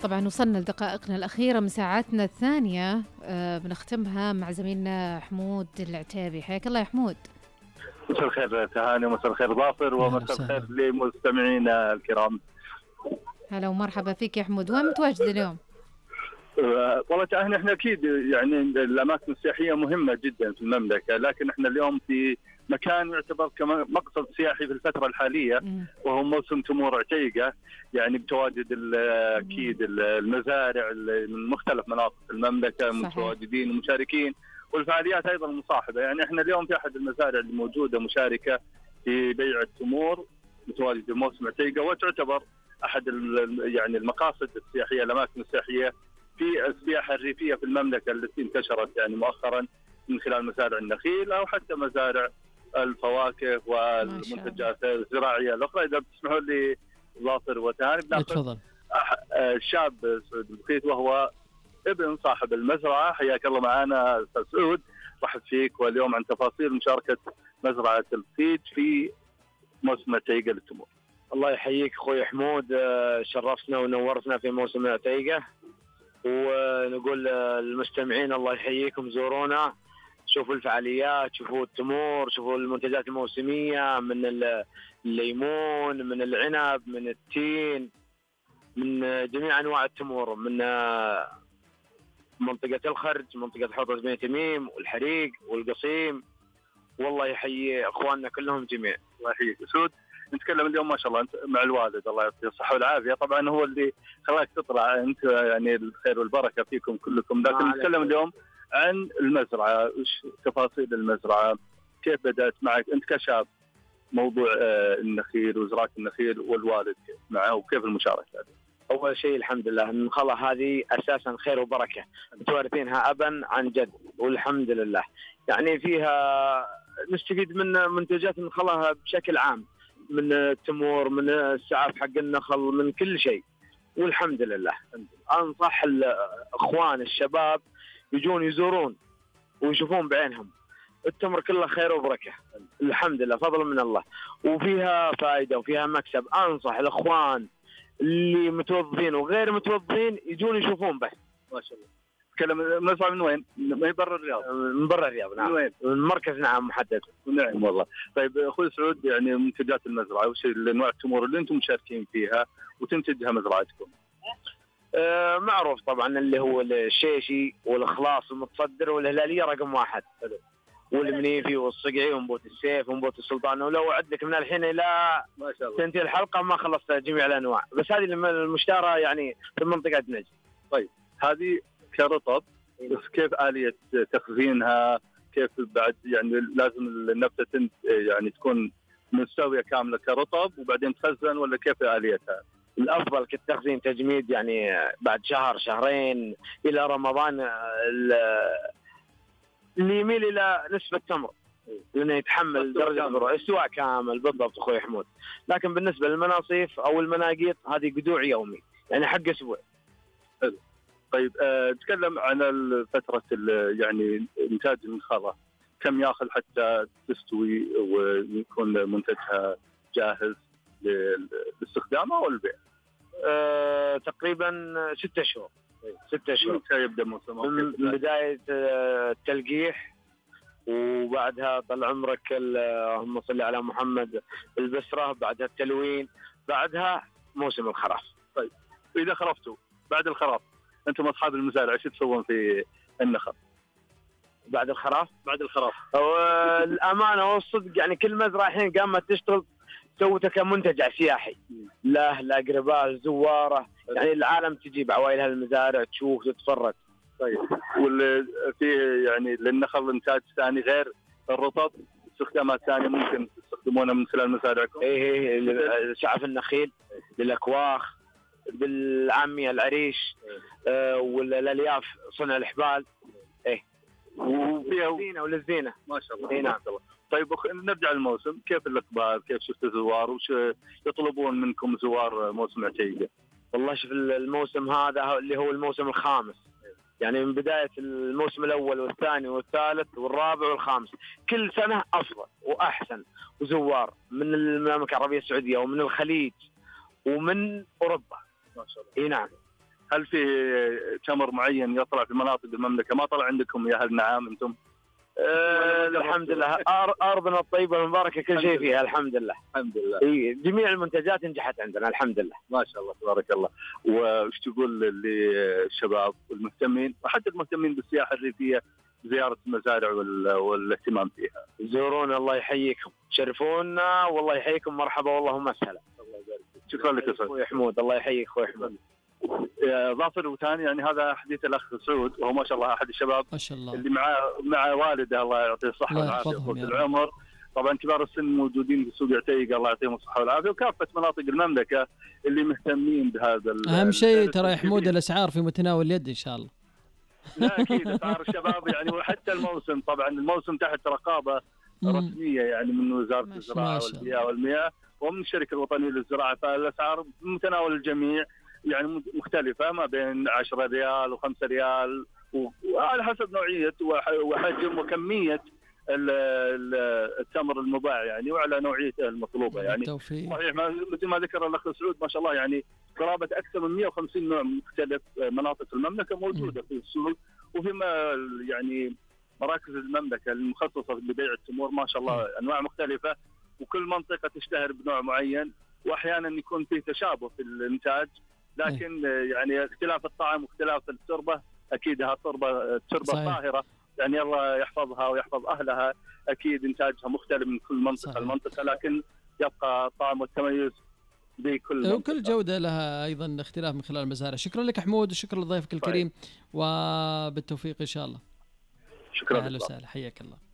طبعا وصلنا لدقائقنا الأخيرة من ساعتنا الثانية، بنختمها مع زميلنا حمود العتيبي. حياك الله يا حمود. مساء الخير تهاني، ومساء الخير ظافر، ومساء الخير لمستمعينا الكرام. هلا ومرحبا فيك يا حمود. وين متواجد اليوم؟ والله تهاني احنا اكيد يعني الاماكن السياحيه مهمه جدا في المملكه، لكن احنا اليوم في مكان يعتبر كمقصد سياحي في الفتره الحاليه، وهو موسم تمور عتيقه. يعني بتواجد اكيد المزارع من مختلف مناطق المملكه متواجدين ومشاركين، والفعاليات ايضا مصاحبه. يعني احنا اليوم في احد المزارع اللي موجوده مشاركه في بيع التمور متواجد في موسم عتيقه، وتعتبر احد يعني المقاصد السياحيه، الاماكن السياحيه في السياحه الريفيه في المملكه التي انتشرت يعني مؤخرا من خلال مزارع النخيل او حتى مزارع الفواكه والمنتجات الزراعيه الاخرى. اذا بتسمحوا لي ظافر وتهاني، تفضل. الشاب سعود البخيت وهو ابن صاحب المزرعه. حياك الله معنا استاذ سعود، رحب فيك، واليوم عن تفاصيل مشاركه مزرعه البخيت في موسم عتيقه للتمور. الله يحييك اخوي حمود، شرفتنا ونورتنا في موسم عتيقه، ونقول للمستمعين الله يحييكم، زورونا، شوفوا الفعاليات، شوفوا التمور، شوفوا المنتجات الموسميه من الليمون، من العنب، من التين، من جميع انواع التمور، من منطقه الخرج، منطقه حوض بن تميم والحريق والقصيم. والله يحيي اخواننا كلهم جميع. الله يحييك سعود. نتكلم اليوم ما شاء الله انت مع الوالد الله يعطيه الصحه والعافيه، طبعا هو اللي خلاك تطلع انت، يعني الخير والبركه فيكم كلكم. لكن نتكلم اليوم عن المزرعه، وش تفاصيل المزرعه، كيف بدات معك انت كشاب موضوع النخيل وزراعه النخيل، والوالد معه، وكيف المشاركه؟ اول شيء الحمد لله النخله هذه اساسا خير وبركه، متوارثينها ابا عن جد، والحمد لله يعني فيها نستفيد من منتجات النخله بشكل عام، من التمور، من السعاف حق النخل، من كل شيء، والحمد لله. انصح الاخوان الشباب يجون يزورون ويشوفون بعينهم، التمر كله خير وبركه الحمد لله، فضل من الله، وفيها فائده وفيها مكسب. انصح الاخوان اللي متوظفين وغير متوظفين يجون يشوفون بس. ما شاء الله. تكلم المزرعه من وين؟ من برا الرياض؟ من برا الرياض نعم. من وين؟ من مركز نعم محدد. نعم والله. طيب اخوي سعود، يعني منتجات المزرعه وش انواع التمور اللي انتم مشاركين فيها وتنتجها مزرعتكم؟ معروف طبعا اللي هو الشيشي والخلاص المتصدر والهلاليه رقم 1، والمنيفي والصقعي ونبوت السيف ونبوت السلطان، ولو اعد لك من الحين الى ما شاء الله تنتهي الحلقه ما خلصت جميع الانواع، بس هذه المشتهره يعني في منطقه نجد. طيب هذه كرطب، بس كيف آلية تخزينها؟ كيف بعد يعني لازم النبتة يعني تكون مستوية كاملة كرطب وبعدين تخزن، ولا كيف آليتها؟ الأفضل كالتخزين تجميد، يعني بعد شهر شهرين إلى رمضان اللي يميل إلى نسبة تمر، لأنه يتحمل درجة البرودة، استواء كامل بالضبط أخوي حمود. لكن بالنسبة للمناصيف أو المناقيط هذه قدوع يومي، يعني حق أسبوع. حلو. طيب نتكلم عن فترة يعني إنتاج النخلة، كم ياخذ حتى تستوي ويكون منتجها جاهز للاستخدام أو البيع؟ تقريبا 6 شهور. 6 شهور. متى يبدأ موسم؟ من بداية التلقيح، وبعدها طال عمرك اللهم صل على محمد البسرة، بعدها التلوين، بعدها موسم الخراف. طيب إذا خرفتوا بعد الخراف، أنتم أصحاب المزارع ايش تسوون في النخل؟ بعد الخراف؟ بعد الخراف الأمانة والصدق يعني كل مزرعة الحين قامت تشتغل سوتها كمنتج سياحي، له الأقرباء الزوارة، يعني العالم تجيب عوائلها المزارع تشوف تتفرج. طيب في يعني للنخل إنتاج ثاني غير الرطب، استخدامات ثانية ممكن تستخدمونها من خلال مزارعكم؟ إيه شعف النخيل، للأكواخ، بالعامية العريش، والالياف صنع الحبال، ايه، وفيها الزينه وللزينه. ما شاء الله. اي نعم. طيب نرجع للموسم، كيف الاقبال؟ كيف شفت الزوار؟ وش يطلبون منكم زوار موسم عتيقه؟ والله شوف الموسم هذا اللي هو الموسم الخامس، يعني من بدايه الموسم الاول والثاني والثالث والرابع والخامس، كل سنه افضل واحسن، وزوار من المملكه العربيه السعوديه ومن الخليج ومن اوروبا. ما شاء الله. اي نعم. هل في تمر معين يطلع في مناطق المملكه ما طلع عندكم يا هل نعم انتم؟ الحمد لله ارضنا الطيبه المباركه كل شيء فيها الحمد لله. الحمد لله. جميع المنتجات نجحت عندنا الحمد لله. ما شاء الله تبارك الله. وش تقول للشباب والمهتمين وحتى المهتمين بالسياحه الريفيه زياره المزارع والاهتمام فيها؟ زورونا الله يحييكم، شرفونا والله يحييكم، مرحبا والله مسهلا. الله يبارك فيك. شكرا لك اخوي حمود، الله يحييك اخوي حمود. ظافر وثاني يعني هذا حديث الاخ سعود وهو ما شاء الله احد الشباب ما شاء الله اللي مع والده الله يعطيه الصحه والعافيه طول العمر. طبعا كبار السن موجودين في سوق عتيقه الله يعطيهم الصحه والعافيه، وكافه مناطق المملكه اللي مهتمين بهذا. اهم شيء ترى يا حمود الاسعار في متناول اليد ان شاء الله. لا اكيد اسعار الشباب يعني، وحتى الموسم طبعا الموسم تحت رقابه رسميه يعني من وزاره الزراعه والبيئه والمياه ومن الشركه الوطنيه للزراعه، فالاسعار متناول الجميع يعني مختلفه ما بين 10 ريال و5 ريال وعلى حسب نوعيه وحجم وكميه التمر المباع يعني وعلى نوعيته المطلوبه يعني. صحيح مثل ما ذكر الاخ سعود ما شاء الله يعني قرابه اكثر من 150 نوع مختلف مناطق المملكه موجوده في السوق وفي يعني مراكز المملكه المخصصه لبيع التمور ما شاء الله انواع مختلفه، وكل منطقه تشتهر بنوع معين، واحيانا يكون في تشابه في الانتاج لكن يعني اختلاف الطعم واختلاف التربه اكيد التربه طاهره يعني الله يحفظها ويحفظ اهلها، اكيد انتاجها مختلف من كل منطقه لمنطقه لكن يبقى الطعم والتميز بكل منطقه وكل جوده لها ايضا اختلاف من خلال المزارع. شكرا لك حمود وشكرا لضيفك الكريم وبالتوفيق ان شاء الله. شكرا اهلا وسهلا حياك الله.